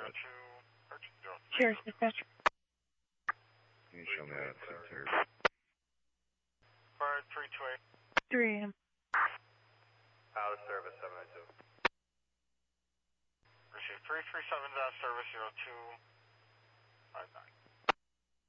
Cheers, dispatcher. Can you show me that cemetery? Bird 328. 3 a.m. Out of service 792. Receive 337 service 0259.